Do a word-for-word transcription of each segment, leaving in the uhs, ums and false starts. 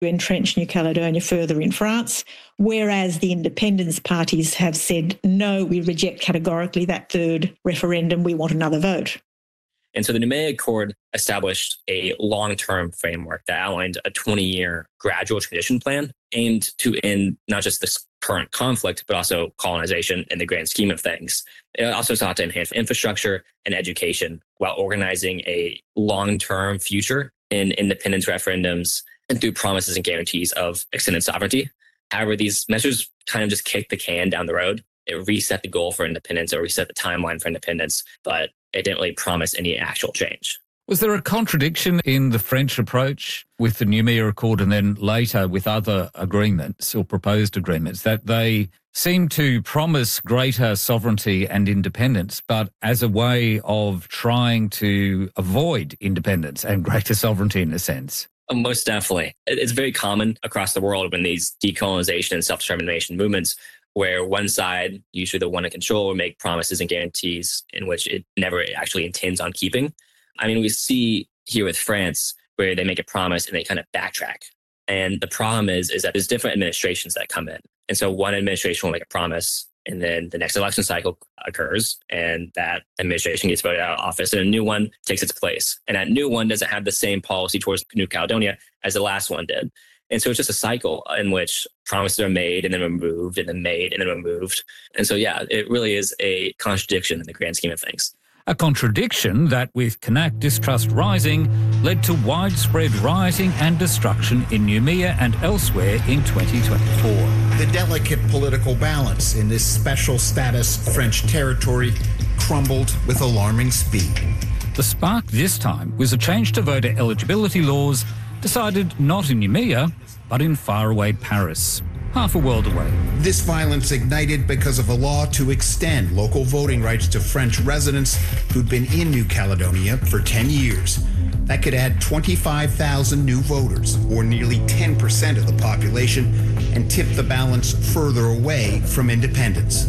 entrench New Caledonia further in France, whereas the independence parties have said, no, we reject categorically that third referendum, we want another vote. And so the Noumea Accord established a long-term framework that outlined a twenty-year gradual transition plan aimed to end not just this current conflict, but also colonization in the grand scheme of things. It also sought to enhance infrastructure and education while organizing a long-term future in independence referendums and through promises and guarantees of extended sovereignty. However, these measures kind of just kicked the can down the road. It reset the goal for independence or reset the timeline for independence, but it didn't really promise any actual change. Was there a contradiction in the French approach with the Noumea Accord and then later with other agreements or proposed agreements that they seemed to promise greater sovereignty and independence, but as a way of trying to avoid independence and greater sovereignty in a sense? Most definitely. It's very common across the world when these decolonization and self-determination movements where one side, usually the one in control, will make promises and guarantees in which it never actually intends on keeping. I mean, we see here with France where they make a promise and they kind of backtrack. And the problem is, is that there's different administrations that come in. And so one administration will make a promise and then the next election cycle occurs and that administration gets voted out of office and a new one takes its place. And that new one doesn't have the same policy towards New Caledonia as the last one did. And so it's just a cycle in which promises are made and then removed and then made and then removed. And so, yeah, it really is a contradiction in the grand scheme of things. A contradiction that, with Kanak distrust rising, led to widespread rioting and destruction in Noumea and elsewhere in twenty twenty-four. The delicate political balance in this special status French territory crumbled with alarming speed. The spark this time was a change to voter eligibility laws decided not in Noumea, but in faraway Paris, half a world away. This violence ignited because of a law to extend local voting rights to French residents who'd been in New Caledonia for ten years. That could add twenty-five thousand new voters, or nearly ten percent of the population, and tip the balance further away from independence.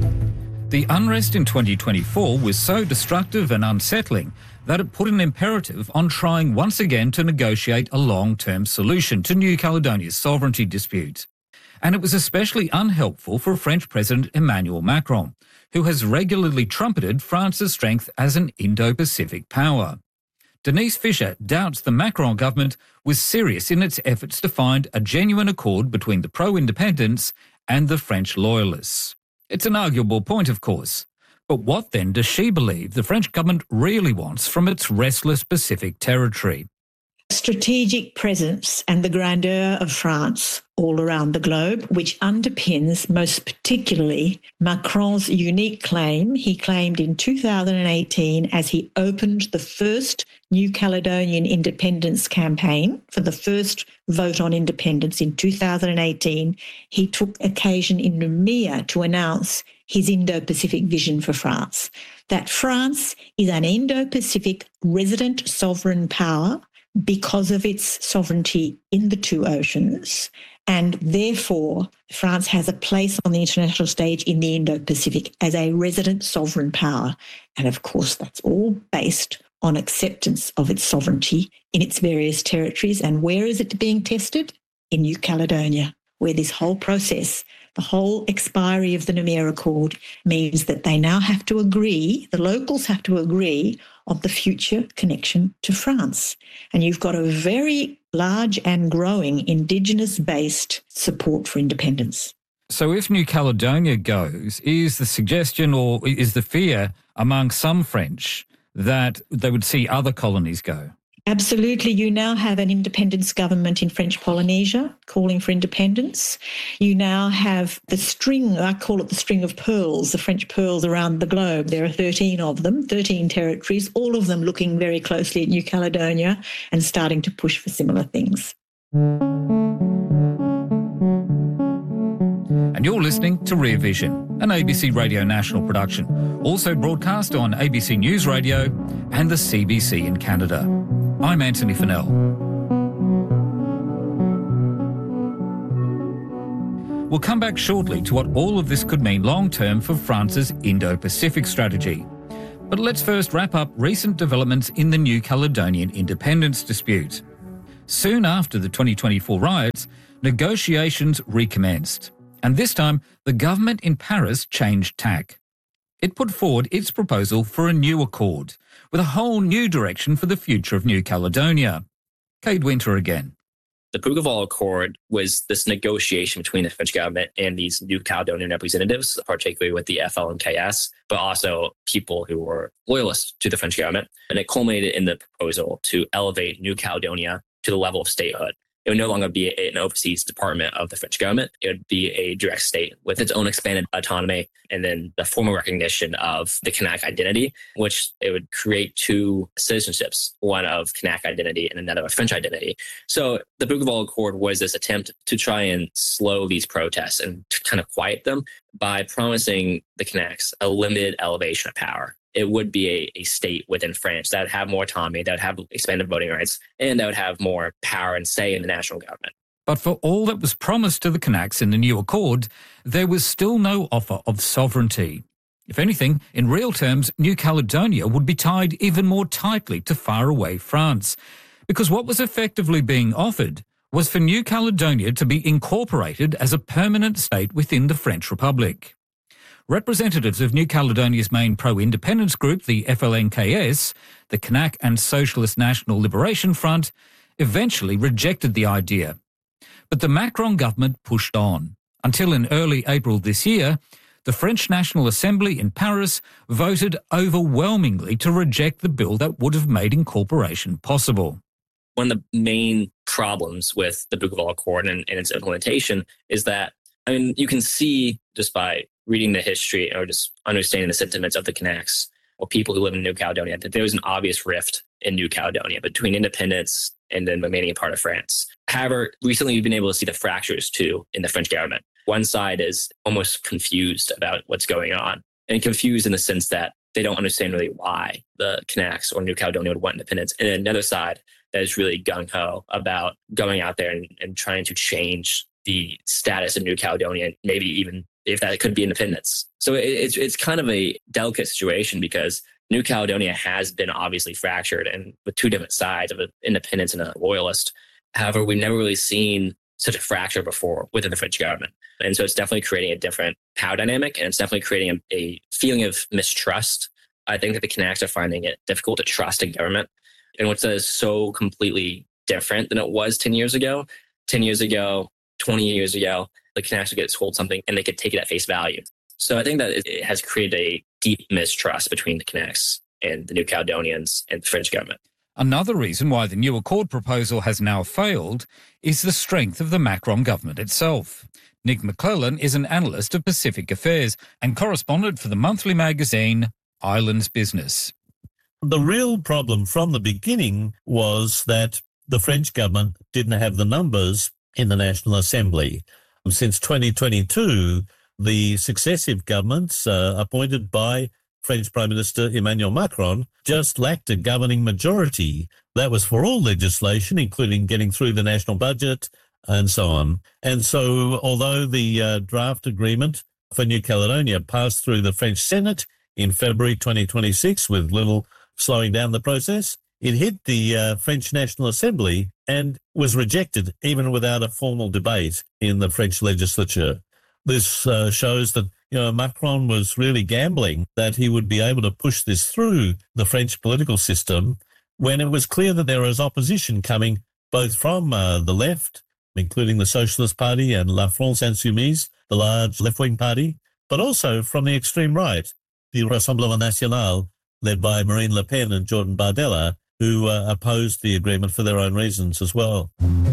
The unrest in twenty twenty-four was so destructive and unsettling that it put an imperative on trying once again to negotiate a long-term solution to New Caledonia's sovereignty dispute. And it was especially unhelpful for French President Emmanuel Macron, who has regularly trumpeted France's strength as an Indo-Pacific power. Denise Fisher doubts the Macron government was serious in its efforts to find a genuine accord between the pro-independence and the French loyalists. It's an arguable point, of course. But what then does she believe the French government really wants from its restless Pacific territory? Strategic presence and the grandeur of France all around the globe, which underpins most particularly Macron's unique claim he claimed in two thousand eighteen as he opened the first New Caledonian independence campaign for the first vote on independence in two thousand eighteen. He took occasion in Noumea to announce his Indo-Pacific vision for France, that France is an Indo-Pacific resident sovereign power because of its sovereignty in the two oceans, and therefore France has a place on the international stage in the Indo-Pacific as a resident sovereign power. And of course, that's all based on acceptance of its sovereignty in its various territories. And where is it being tested? In New Caledonia, where this whole process, the whole expiry of the Noumea Accord, means that they now have to agree, the locals have to agree on the future connection to France. And you've got a very large and growing Indigenous-based support for independence. So if New Caledonia goes, is the suggestion or is the fear among some French that they would see other colonies go? Absolutely. You now have an independence government in French Polynesia calling for independence. You now have the string, I call it the string of pearls, the French pearls around the globe. There are thirteen of them, thirteen territories, all of them looking very closely at New Caledonia and starting to push for similar things. And you're listening to Rear Vision, an A B C Radio National production, also broadcast on A B C News Radio and the C B C in Canada. I'm Anthony Fennell. We'll come back shortly to what all of this could mean long-term for France's Indo-Pacific strategy. But let's first wrap up recent developments in the New Caledonian independence dispute. Soon after the twenty twenty-four riots, negotiations recommenced. And this time, the government in Paris changed tack. It put forward its proposal for a new accord, with a whole new direction for the future of New Caledonia. Kate Winter again. The Bougival Accord was this negotiation between the French government and these New Caledonian representatives, particularly with the F L N K S, but also people who were loyalists to the French government. And it culminated in the proposal to elevate New Caledonia to the level of statehood. It would no longer be an overseas department of the French government. It would be a direct state with its own expanded autonomy, and then the formal recognition of the Kanak identity, which it would create two citizenships, one of Kanak identity and another of French identity. So the Bougival Accord was this attempt to try and slow these protests and to kind of quiet them by promising the Kanaks a limited elevation of power. It would be a, a state within France that would have more autonomy, that would have expanded voting rights, and that would have more power and say in the national government. But for all that was promised to the Kanaks in the new accord, there was still no offer of sovereignty. If anything, in real terms, New Caledonia would be tied even more tightly to faraway France, because what was effectively being offered was for New Caledonia to be incorporated as a permanent state within the French Republic. Representatives of New Caledonia's main pro-independence group, the F L N K S, the Kanak and Socialist National Liberation Front, eventually rejected the idea. But the Macron government pushed on, until in early April this year, the French National Assembly in Paris voted overwhelmingly to reject the bill that would have made incorporation possible. One of the main problems with the Bougival Accord and, and its implementation is that, I mean, you can see just by reading the history or just understanding the sentiments of the Kanaks or people who live in New Caledonia, that there was an obvious rift in New Caledonia between independence and the remaining part of France. However, recently we've been able to see the fractures too in the French government. One side is almost confused about what's going on, and confused in the sense that they don't understand really why the Kanaks or New Caledonia would want independence. And then another side that is really gung-ho about going out there and, and trying to change the status of New Caledonia, maybe even if that could be independence. So it, it's it's kind of a delicate situation because New Caledonia has been obviously fractured and with two different sides of an independence and a loyalist. However, we've never really seen such a fracture before within the French government. And so it's definitely creating a different power dynamic, and it's definitely creating a, a feeling of mistrust. I think that the Kanaks are finding it difficult to trust a government, and what's that is so completely different than it was ten years ago. ten years ago, twenty years ago, the Kanaks would get told something and they could take it at face value. So I think that it has created a deep mistrust between the Kanaks and the New Caledonians and the French government. Another reason why the new accord proposal has now failed is the strength of the Macron government itself. Nick McClellan is an analyst of Pacific affairs and correspondent for the monthly magazine Islands Business. The real problem from the beginning was that the French government didn't have the numbers in the National Assembly. Since twenty twenty-two, the successive governments uh, appointed by French Prime Minister Emmanuel Macron just lacked a governing majority. That was for all legislation, including getting through the national budget and so on. And so although the uh, draft agreement for New Caledonia passed through the French Senate in February twenty twenty-six with little slowing down the process, it hit the uh, French National Assembly and was rejected even without a formal debate in the French legislature. This uh, shows that, you know, Macron was really gambling that he would be able to push this through the French political system when it was clear that there was opposition coming both from uh, the left, including the Socialist Party and La France Insoumise, the large left-wing party, but also from the extreme right, the Rassemblement National, led by Marine Le Pen and Jordan Bardella, who uh, opposed the agreement for their own reasons as well.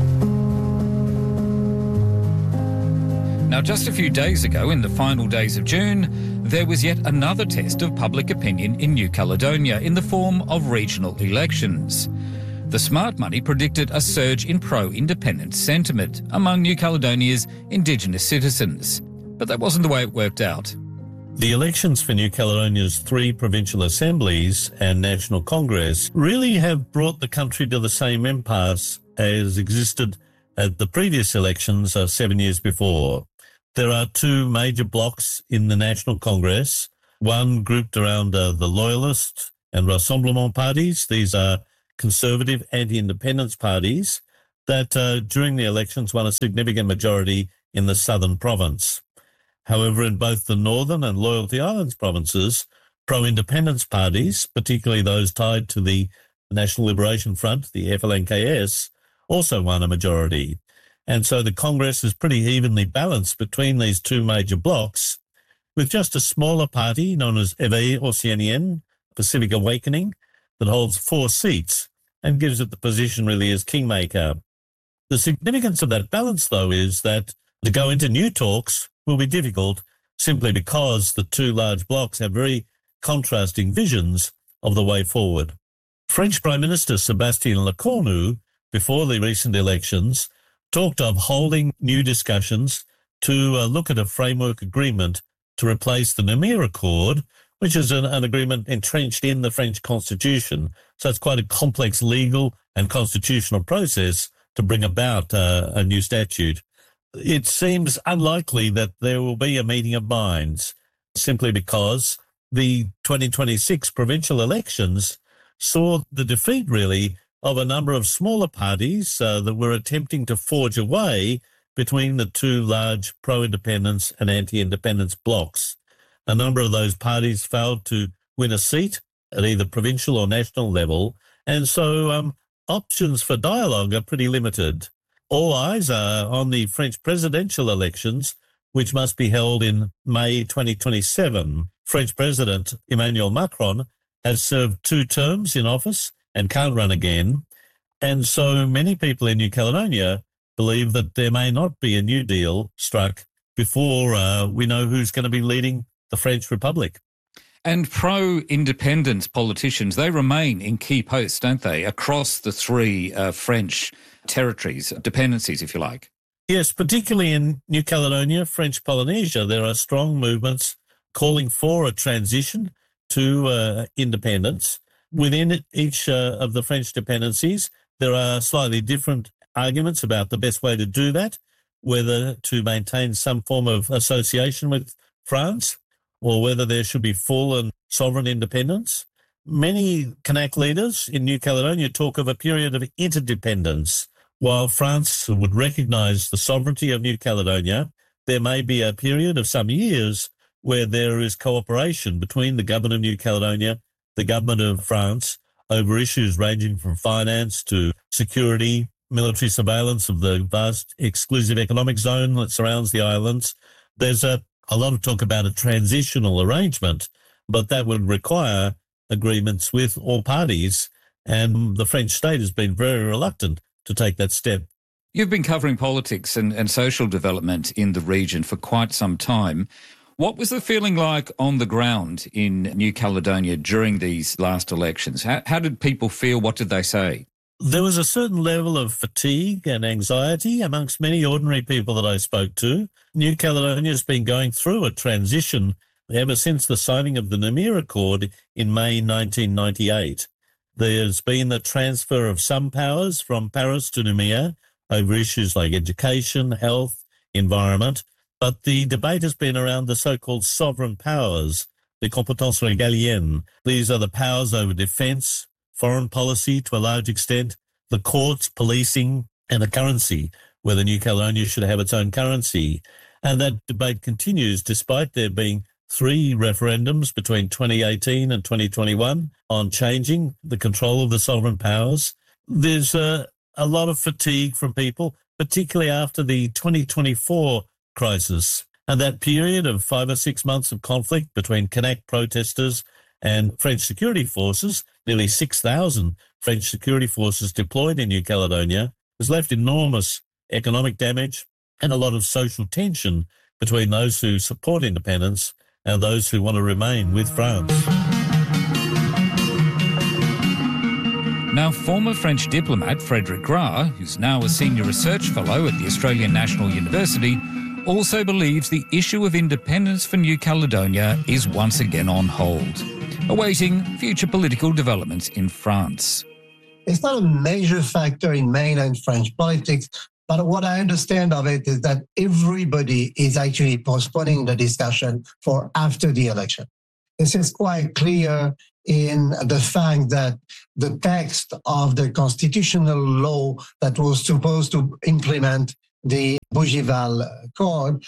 Now, just a few days ago, in the final days of June, there was yet another test of public opinion in New Caledonia in the form of regional elections. The Smart Money predicted a surge in pro-independence sentiment among New Caledonia's Indigenous citizens. But that wasn't the way it worked out. The elections for New Caledonia's three provincial assemblies and National Congress really have brought the country to the same impasse as existed at the previous elections uh, seven years before. There are two major blocs in the National Congress, one grouped around uh, the Loyalist and Rassemblement parties. These are conservative anti-independence parties. that uh, during the elections won a significant majority in the southern province. However, in both the Northern and Loyalty Islands provinces, pro-independence parties, particularly those tied to the National Liberation Front, the F L N K S, also won a majority. And so the Congress is pretty evenly balanced between these two major blocs, with just a smaller party known as Éveil Océanien, Pacific Awakening, that holds four seats and gives it the position really as kingmaker. The significance of that balance, though, is that to go into new talks will be difficult simply because the two large blocs have very contrasting visions of the way forward. French Prime Minister Sébastien Lecornu, before the recent elections, talked of holding new discussions to uh, look at a framework agreement to replace the Namur Accord, which is an, an agreement entrenched in the French constitution. So it's quite a complex legal and constitutional process to bring about uh, a new statute. It seems unlikely that there will be a meeting of minds, simply because the twenty twenty-six provincial elections saw the defeat, really, of a number of smaller parties uh, that were attempting to forge a way between the two large pro-independence and anti-independence blocs. A number of those parties failed to win a seat at either provincial or national level, and so um, options for dialogue are pretty limited. All eyes are on the French presidential elections, which must be held in May twenty twenty-seven. French President Emmanuel Macron has served two terms in office and can't run again. And so many people in New Caledonia believe that there may not be a new deal struck before uh, we know who's going to be leading the French Republic. And pro-independence politicians, they remain in key posts, don't they, across the three uh, French territories, dependencies, if you like? Yes, particularly in New Caledonia, French Polynesia, there are strong movements calling for a transition to uh, independence. Within each uh, of the French dependencies, there are slightly different arguments about the best way to do that, whether to maintain some form of association with France or whether there should be full and sovereign independence. Many Kanak leaders in New Caledonia talk of a period of interdependence. While France would recognise the sovereignty of New Caledonia, there may be a period of some years where there is cooperation between the government of New Caledonia, the government of France, over issues ranging from finance to security, military surveillance of the vast exclusive economic zone that surrounds the islands. There's a, a lot of talk about a transitional arrangement, but that would require agreements with all parties, and the French state has been very reluctant to take that step. You've been covering politics and, and social development in the region for quite some time. What was the feeling like on the ground in New Caledonia during these last elections? How, how did people feel? What did they say? There was a certain level of fatigue and anxiety amongst many ordinary people that I spoke to. New Caledonia has been going through a transition ever since the signing of the Namur Accord in May nineteen ninety-eight. There's been the transfer of some powers from Paris to Nouméa over issues like education, health, environment, but the debate has been around the so-called sovereign powers, the compétences régaliennes. These are the powers over defence, foreign policy to a large extent, the courts, policing, and the currency, whether New Caledonia should have its own currency. And that debate continues despite there being three referendums between twenty eighteen and twenty twenty-one on changing the control of the sovereign powers. There's a, a lot of fatigue from people, particularly after the twenty twenty-four crisis. And that period of five or six months of conflict between Kanak protesters and French security forces, nearly six thousand French security forces deployed in New Caledonia, has left enormous economic damage and a lot of social tension between those who support independence and those who want to remain with France. Now, former French diplomat Frédéric Gras, who's now a senior research fellow at the Australian National University, also believes the issue of independence for New Caledonia is once again on hold, awaiting future political developments in France. It's not a major factor in mainland French politics, but what I understand of it is that everybody is actually postponing the discussion for after the election. This is quite clear in the fact that the text of the constitutional law that was supposed to implement the Bougival Accord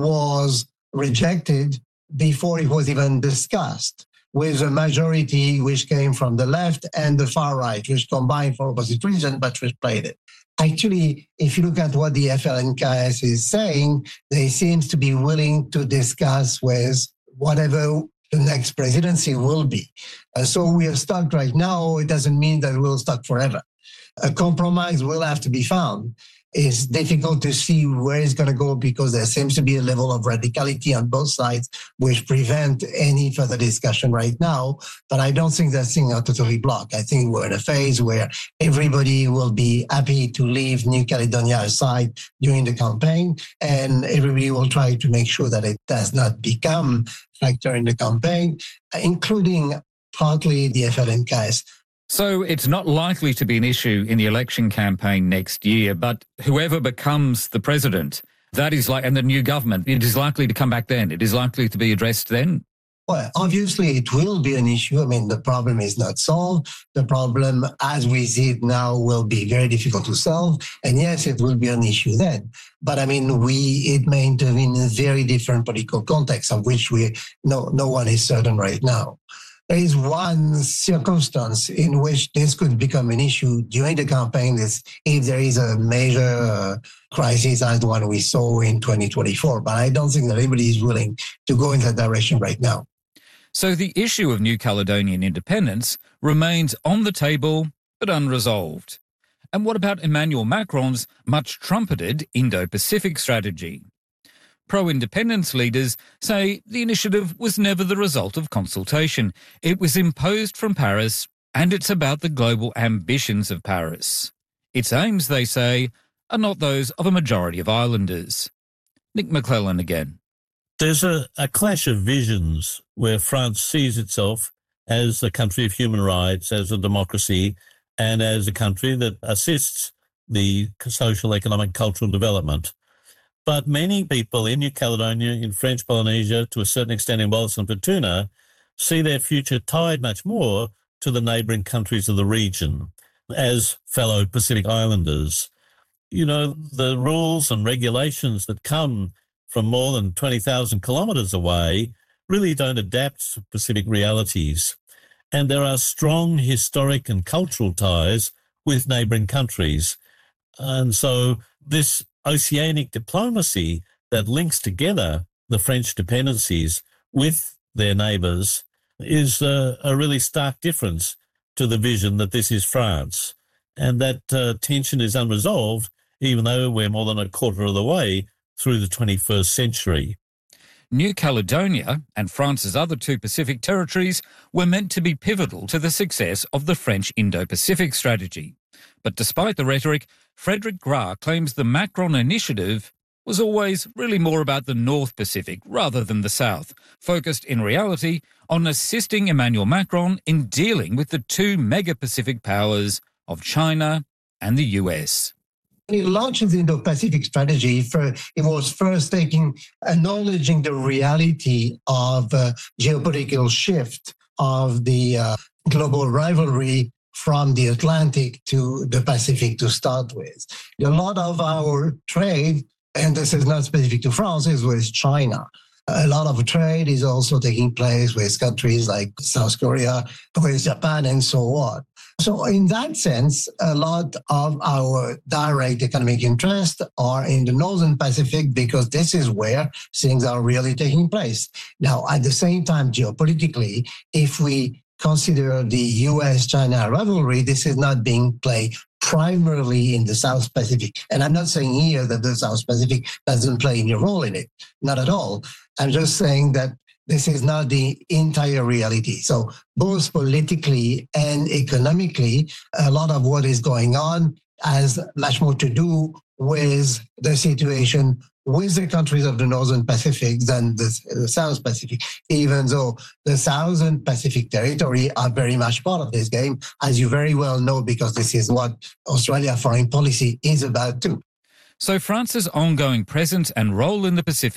was rejected before it was even discussed, with a majority which came from the left and the far right, which combined for opposite reasons, but which played it. Actually, if you look at what the F L N K S is saying, they seem to be willing to discuss with whatever the next presidency will be. Uh, so we are stuck right now. It doesn't mean that we'll stuck forever. A compromise will have to be found. It's difficult to see where it's going to go because there seems to be a level of radicality on both sides which prevent any further discussion right now. But I don't think that thing are totally blocked. I think we're in a phase where everybody will be happy to leave New Caledonia aside during the campaign, and everybody will try to make sure that it does not become a factor in the campaign, including partly the F L N K S. So it's not likely to be an issue in the election campaign next year, but whoever becomes the president, that is like, and the new government, it is likely to come back then. It is likely to be addressed then. Well, obviously it will be an issue. I mean, the problem is not solved. The problem, as we see it now, will be very difficult to solve. And yes, it will be an issue then. But I mean, we it may intervene in a very different political context of which we no no one is certain right now. There is one circumstance in which this could become an issue during the campaign is if there is a major uh, crisis as the one we saw in twenty twenty-four. But I don't think that anybody is willing to go in that direction right now. So the issue of New Caledonian independence remains on the table but unresolved. And what about Emmanuel Macron's much trumpeted Indo-Pacific strategy? Pro-independence leaders say the initiative was never the result of consultation. It was imposed from Paris, and it's about the global ambitions of Paris. Its aims, they say, are not those of a majority of islanders. Nick McClellan again. There's a, a clash of visions where France sees itself as a country of human rights, as a democracy, and as a country that assists the social, economic, cultural development. But many people in New Caledonia, in French Polynesia, to a certain extent in Wallis and Futuna, see their future tied much more to the neighbouring countries of the region as fellow Pacific Islanders. You know, the rules and regulations that come from more than twenty thousand kilometres away really don't adapt to Pacific realities. And there are strong historic and cultural ties with neighbouring countries. And so this oceanic diplomacy that links together the French dependencies with their neighbours is a, a really stark difference to the vision that this is France. And that uh, tension is unresolved, even though we're more than a quarter of the way through the twenty-first century. New Caledonia and France's other two Pacific territories were meant to be pivotal to the success of the French Indo-Pacific strategy. But despite the rhetoric, Frédéric Gras claims the Macron initiative was always really more about the North Pacific rather than the South, focused in reality on assisting Emmanuel Macron in dealing with the two mega-Pacific powers of China and the U S. When he launched the Indo-Pacific strategy, for, it was first taking, acknowledging the reality of uh, geopolitical shift of the uh, global rivalry from the Atlantic to the Pacific to start with. A lot of our trade, and this is not specific to France, is with China. A lot of trade is also taking place with countries like South Korea, with Japan, and so on. So in that sense, a lot of our direct economic interests are in the Northern Pacific because this is where things are really taking place. Now, at the same time, geopolitically, if we consider the U S China rivalry, this is not being played primarily in the South Pacific. And I'm not saying here that the South Pacific doesn't play any role in it. Not at all. I'm just saying that this is not the entire reality. So both politically and economically, a lot of what is going on has much more to do with the situation with the countries of the Northern Pacific than the, the South Pacific, even though the Southern Pacific territory are very much part of this game, as you very well know, because this is what Australia foreign policy is about too. So France's ongoing presence and role in the Pacific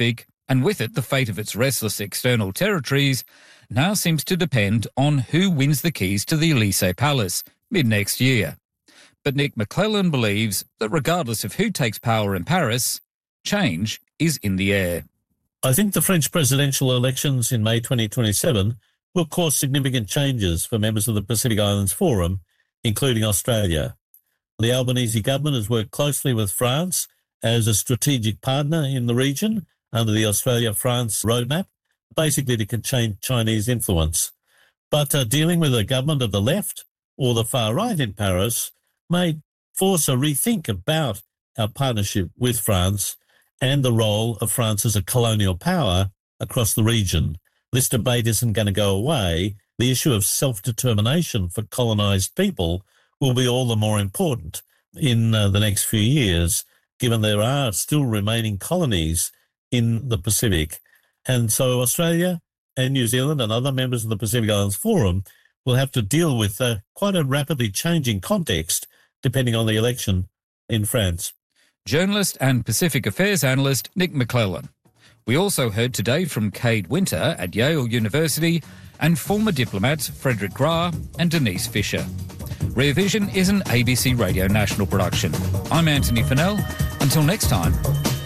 And with it, the fate of its restless external territories now seems to depend on who wins the keys to the Elysee Palace mid-next year. But Nick McClellan believes that regardless of who takes power in Paris, change is in the air. I think the French presidential elections in May twenty twenty-seven will cause significant changes for members of the Pacific Islands Forum, including Australia. The Albanese government has worked closely with France as a strategic partner in the region under the Australia-France roadmap, basically to contain Chinese influence. But uh, dealing with a government of the left or the far right in Paris may force a rethink about our partnership with France and the role of France as a colonial power across the region. This debate isn't going to go away. The issue of self-determination for colonised people will be all the more important in uh, the next few years, given there are still remaining colonies in the Pacific. And so Australia and New Zealand and other members of the Pacific Islands Forum will have to deal with uh, quite a rapidly changing context depending on the election in France. Journalist and Pacific Affairs analyst Nick McClellan. We also heard today from Cade Winter at Yale University and former diplomats Frederick Grah and Denise Fisher. Rear Vision is an A B C Radio National production. I'm Anthony Fennell. Until next time,